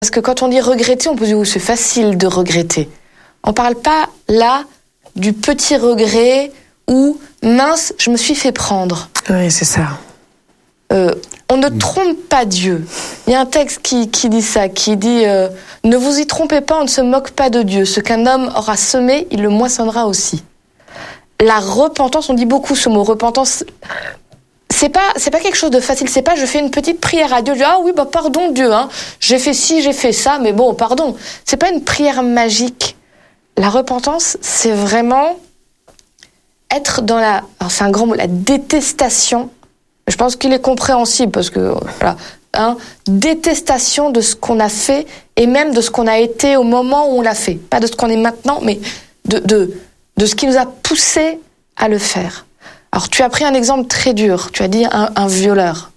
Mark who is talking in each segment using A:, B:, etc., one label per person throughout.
A: Parce que quand on dit regretter, on peut dire c'est facile de regretter. On parle pas là du petit regret ou mince, je me suis fait prendre.
B: Oui, c'est ça.
A: On ne trompe pas Dieu. Il y a un texte qui dit ça, qui dit ne vous y trompez pas, on ne se moque pas de Dieu. Ce qu'un homme aura semé, il le moissonnera aussi. La repentance, on dit beaucoup ce mot repentance. C'est pas quelque chose de facile. C'est pas je fais une petite prière à Dieu. Je dis, ah oui, pardon Dieu, hein. J'ai fait ci, j'ai fait ça, mais bon, pardon. C'est pas une prière magique. La repentance, c'est vraiment être dans alors c'est un grand mot, la détestation. Je pense qu'il est compréhensible parce que, voilà, détestation de ce qu'on a fait et même de ce qu'on a été au moment où on l'a fait. Pas de ce qu'on est maintenant, mais de ce qui nous a poussé à le faire. Alors, tu as pris un exemple très dur. Tu as dit un violeur.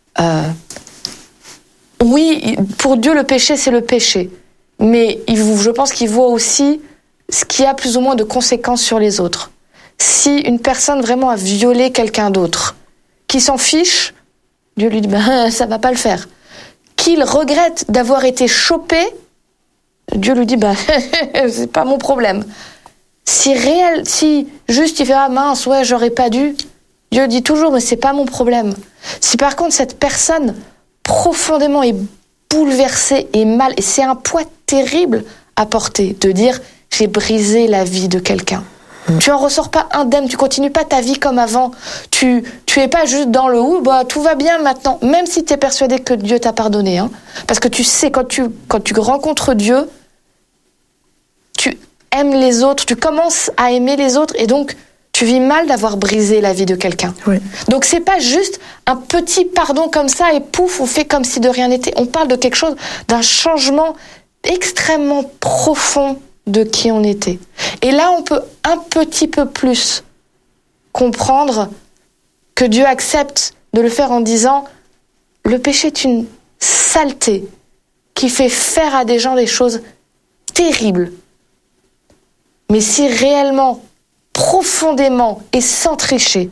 A: Oui, pour Dieu, le péché, c'est le péché. Mais je pense qu'il voit aussi ce qui a plus ou moins de conséquences sur les autres. Si une personne vraiment a violé quelqu'un d'autre, qui s'en fiche, Dieu lui dit, ça va pas le faire. Qu'il regrette d'avoir été chopé, Dieu lui dit, c'est pas mon problème. Si juste il fait, mince, ouais, j'aurais pas dû, Dieu dit toujours, mais c'est pas mon problème. Si par contre cette personne profondément est bouleversée et mal, et c'est un poids terrible à porter, de dire, j'ai brisé la vie de quelqu'un. Tu en ressors pas indemne, tu continues pas ta vie comme avant. Tu es pas juste dans le tout va bien maintenant, même si tu es persuadé que Dieu t'a pardonné, hein. Parce que tu sais quand tu rencontres Dieu, tu aimes les autres, tu commences à aimer les autres et donc tu vis mal d'avoir brisé la vie de quelqu'un.
B: Oui.
A: Donc c'est pas juste un petit pardon comme ça et pouf, on fait comme si de rien n'était. On parle de quelque chose, d'un changement extrêmement profond de qui on était. Et là, on peut un petit peu plus comprendre que Dieu accepte de le faire en disant « Le péché est une saleté qui fait faire à des gens des choses terribles. Mais si réellement, profondément et sans tricher,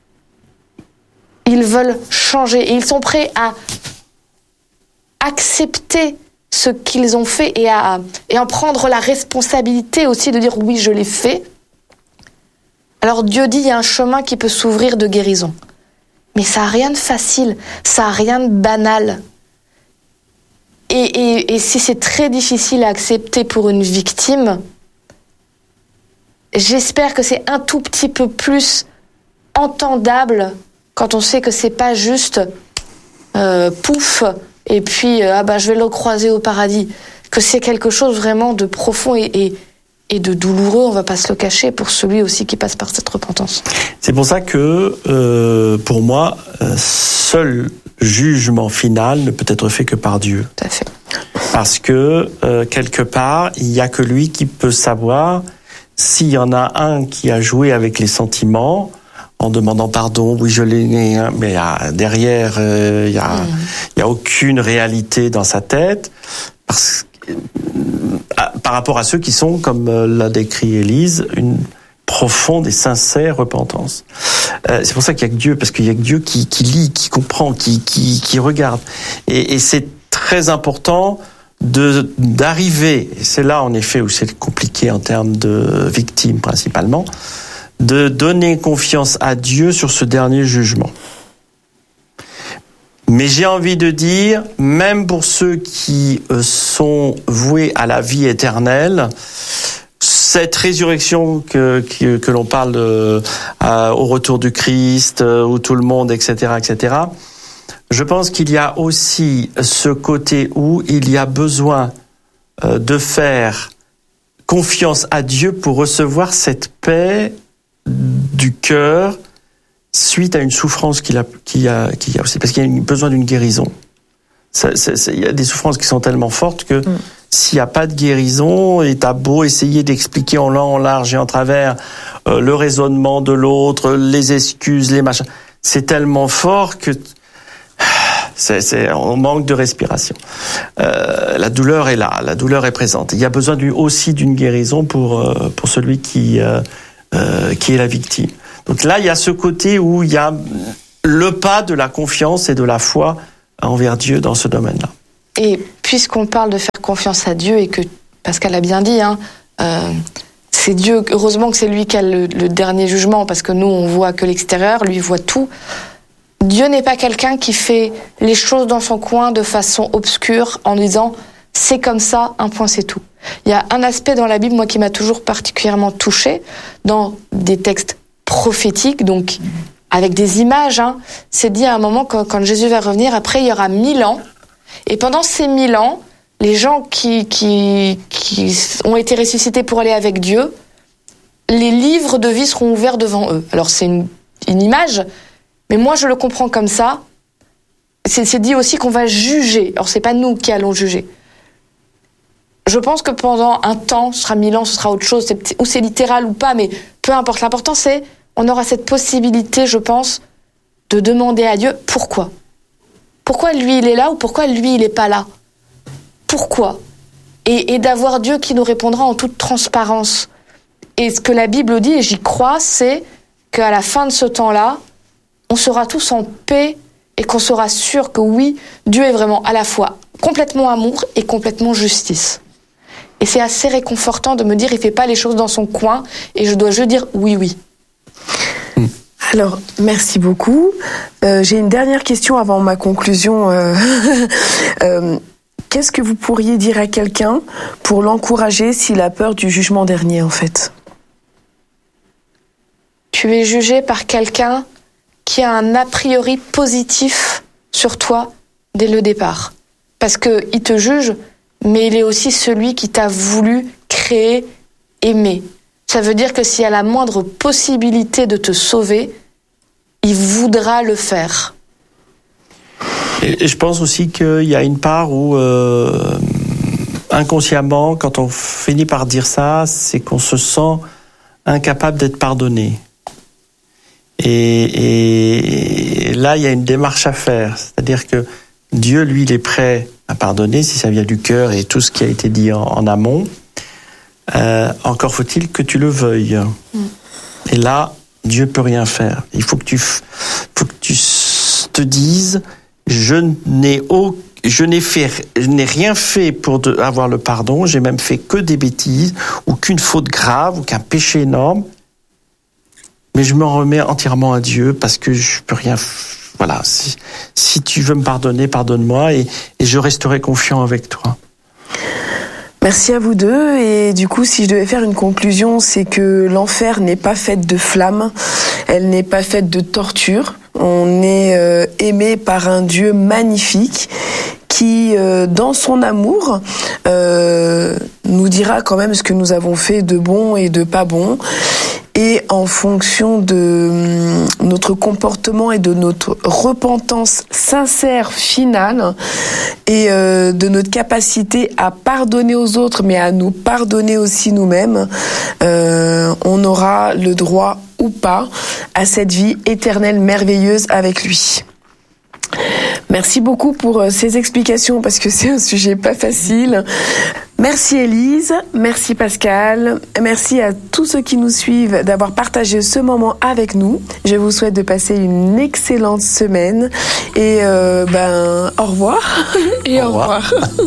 A: ils veulent changer et ils sont prêts à accepter ce qu'ils ont fait et en prendre la responsabilité aussi de dire oui, je l'ai fait. Alors Dieu dit il y a un chemin qui peut s'ouvrir de guérison. Mais ça n'a rien de facile, ça n'a rien de banal. Et si c'est très difficile à accepter pour une victime, j'espère que c'est un tout petit peu plus entendable quand on sait que c'est pas juste pouf et puis je vais le croiser au paradis, que c'est quelque chose vraiment de profond et de douloureux, on va pas se le cacher, pour celui aussi qui passe par cette repentance.
C: C'est pour ça que pour moi, seul jugement final ne peut être fait que par Dieu.
A: Tout à fait.
C: Parce que quelque part, il y a que lui qui peut savoir s'il y en a un qui a joué avec les sentiments en demandant pardon, oui je l'ai né, hein, mais derrière il y a aucune réalité dans sa tête, par rapport à ceux qui sont, comme l'a décrit Élise, une profonde et sincère repentance. C'est pour ça qu'il y a que Dieu, parce qu'il y a que Dieu qui lit, qui comprend, qui regarde, et c'est très important d'arriver, et c'est là en effet où c'est compliqué en termes de victimes principalement, de donner confiance à Dieu sur ce dernier jugement. Mais j'ai envie de dire, même pour ceux qui sont voués à la vie éternelle, cette résurrection que l'on parle au retour du Christ, où tout le monde, etc., je pense qu'il y a aussi ce côté où il y a besoin de faire confiance à Dieu pour recevoir cette paix du cœur suite à une souffrance qu'il y a aussi, parce qu'il y a besoin d'une guérison. Il y a des souffrances qui sont tellement fortes que s'il n'y a pas de guérison, et t'as beau essayer d'expliquer en long, en large et en travers le raisonnement de l'autre, les excuses, les machins, c'est tellement fort que on manque de respiration. La douleur est là, la douleur est présente. Il y a besoin aussi d'une guérison pour celui qui est la victime. Donc là, il y a ce côté où il y a le pas de la confiance et de la foi envers Dieu dans ce domaine-là.
A: Et puisqu'on parle de faire confiance à Dieu et que Pascal a bien dit, c'est Dieu, heureusement que c'est lui qui a le dernier jugement, parce que nous, on voit que l'extérieur, lui voit tout. Dieu n'est pas quelqu'un qui fait les choses dans son coin de façon obscure en disant « c'est comme ça, un point, c'est tout ». Il y a un aspect dans la Bible, moi, qui m'a toujours particulièrement touchée, dans des textes prophétiques, donc avec des images. C'est dit à un moment, quand Jésus va revenir, après, il y aura 1000 ans. Et pendant ces 1000 ans, les gens qui ont été ressuscités pour aller avec Dieu, les livres de vie seront ouverts devant eux. Alors c'est une image, mais moi je le comprends comme ça. C'est dit aussi qu'on va juger. Alors c'est pas nous qui allons juger. Je pense que pendant un temps, ce sera 1000 ans, ce sera autre chose, ou c'est littéral ou pas, mais peu importe. L'important c'est, on aura cette possibilité, je pense, de demander à Dieu pourquoi. Pourquoi lui il est là ou pourquoi lui il est pas là? Pourquoi? Et d'avoir Dieu qui nous répondra en toute transparence. Et ce que la Bible dit, et j'y crois, c'est qu'à la fin de ce temps-là, on sera tous en paix et qu'on sera sûr que oui, Dieu est vraiment à la fois complètement amour et complètement justice. Et c'est assez réconfortant de me dire, il fait pas les choses dans son coin et je dois juste dire oui, oui.
B: Alors, merci beaucoup. J'ai une dernière question avant ma conclusion. Qu'est-ce que vous pourriez dire à quelqu'un pour l'encourager s'il a peur du jugement dernier, en fait?
A: Tu es jugé par quelqu'un qui a un a priori positif sur toi dès le départ. Parce qu'il te juge, mais il est aussi celui qui t'a voulu créer, aimer. Ça veut dire que s'il y a la moindre possibilité de te sauver, il voudra le faire.
C: Et je pense aussi qu'il y a une part où, inconsciemment, quand on finit par dire ça, c'est qu'on se sent incapable d'être pardonné. Et là, il y a une démarche à faire. C'est-à-dire que Dieu, lui, il est prêt à pardonner si ça vient du cœur et tout ce qui a été dit en amont. Encore faut-il que tu le veuilles. Et là, Dieu peut rien faire. Il faut que tu te dises, je n'ai rien fait pour avoir le pardon, j'ai même fait que des bêtises, ou qu'une faute grave, ou qu'un péché énorme, mais je m'en remets entièrement à Dieu, parce que je peux rien... Voilà, si tu veux me pardonner, pardonne-moi, et je resterai confiant avec toi.
B: Merci à vous deux. Et du coup, si je devais faire une conclusion, c'est que l'enfer n'est pas faite de flammes, elle n'est pas faite de torture. On est aimé par un Dieu magnifique qui, dans son amour, nous dira quand même ce que nous avons fait de bon et de pas bon. Et en fonction de notre comportement et de notre repentance sincère, finale, et de notre capacité à pardonner aux autres, mais à nous pardonner aussi nous-mêmes, on aura le droit ou pas à cette vie éternelle merveilleuse avec lui. Merci beaucoup pour ces explications parce que c'est un sujet pas facile. Merci Élise, merci Pascal, merci à tous ceux qui nous suivent d'avoir partagé ce moment avec nous. Je vous souhaite de passer une excellente semaine et au revoir et au revoir.